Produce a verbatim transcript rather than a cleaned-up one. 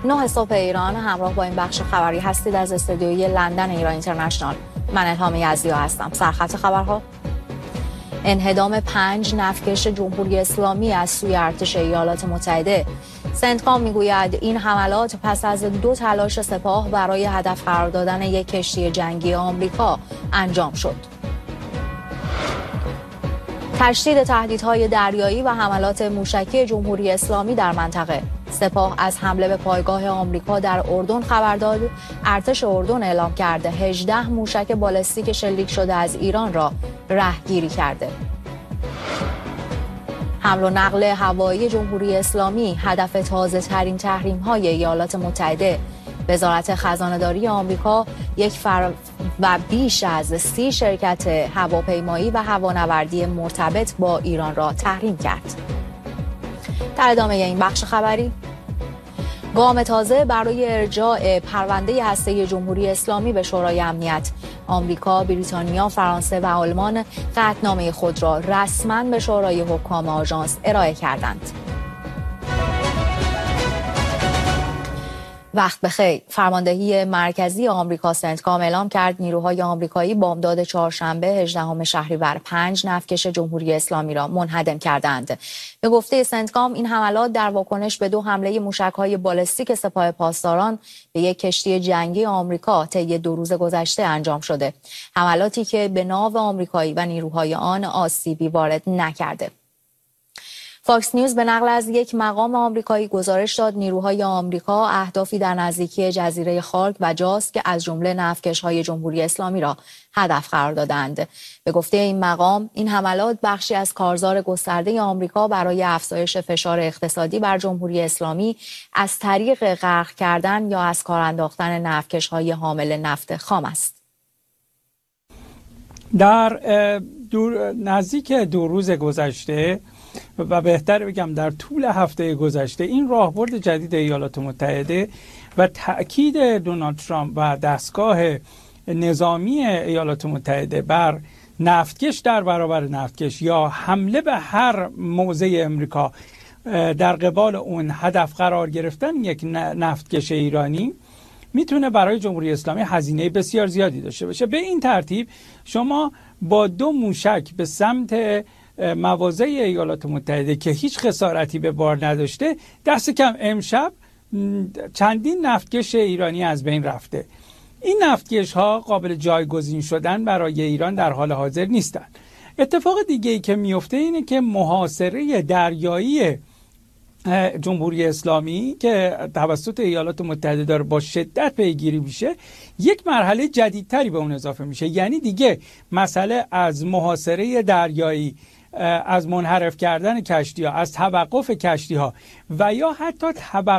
نه صبح ایران، همراه با این بخش خبری هستید از استودیوی لندن ایران اینترنشنال. من الهام یزدیا هستم. سرخط خبرها: انهدام پنج نفتکش جمهوری اسلامی از سوی ارتش ایالات متحده. سنتکام میگوید این حملات پس از دو تلاش سپاه برای هدف قرار دادن یک کشتی جنگی آمریکا انجام شد. تشدید تهدیدهای دریایی و حملات موشکی جمهوری اسلامی در منطقه. سپاه از حمله به پایگاه آمریکا در اردن خبر داد. ارتش اردن اعلام کرده هجده موشک بالستیک شلیک شده از ایران را رهگیری کرده. حمل و نقل هوایی جمهوری اسلامی هدف تازه ترین تحریم های ایالات متحده. وزارت خزانه‌داری آمریکا یک فر و بیش از سی شرکت هواپیمایی و هوانوردی مرتبط با ایران را تحریم کرد. در ادامه این بخش خبری، گام تازه برای ارجاع پرونده هسته جمهوری اسلامی به شورای امنیت. آمریکا، بریتانیا، فرانسه و آلمان قطعنامه خود را رسما به شورای حکام آژانس ارائه کردند. وقت بخیر. فرماندهی مرکزی آمریکا سنتکام اعلام کرد نیروهای آمریکایی بامداد چهارشنبه هجدهم شهریور پنج نفتکش جمهوری اسلامی را منهدم کردند. به گفته سنتکام این حملات در واکنش به دو حمله موشک‌های بالستیک سپاه پاسداران به یک کشتی جنگی آمریکا طی دو روز گذشته انجام شده. حملاتی که به ناو آمریکایی و نیروهای آن آسیبی وارد نکرده. فاکس نیوز به نقل از یک مقام آمریکایی گزارش داد نیروهای آمریکا اهدافی در نزدیکی جزیره خارک و جاس که از جمله نفتکش‌های جمهوری اسلامی را هدف قرار دادند. به گفته این مقام این حملات بخشی از کارزار گسترده آمریکا برای افزایش فشار اقتصادی بر جمهوری اسلامی از طریق غرق کردن یا از کار انداختن نفتکش‌های حامل نفت خام است. در دور نزدیک دو روز گذشته و بهتر بگم در طول هفته گذشته این راهبرد جدید ایالات متحده و تأکید دونالد ترامپ و دستگاه نظامی ایالات متحده بر نفتکش در برابر نفتکش یا حمله به هر موضع امریکا در قبال اون هدف قرار گرفتن یک نفتکش ایرانی میتونه برای جمهوری اسلامی هزینه بسیار زیادی داشته باشه. به این ترتیب شما با دو موشک به سمت مواضع ایالات متحده که هیچ خسارتی به بار نداشته، دست کم امشب چندین نفتکش ایرانی از بین رفته. این نفتکش ها قابل جایگزین شدن برای ایران در حال حاضر نیستن. اتفاق دیگه ای که میفته اینه که محاصره دریایی جمهوری اسلامی که توسط ایالات متحده داره با شدت پیگیری میشه، یک مرحله جدیدتری به اون اضافه میشه. یعنی دیگه مسئله از محاصره دریایی، از منحرف کردن کشتی ها، از توقف کشتی ها و یا حتی توقف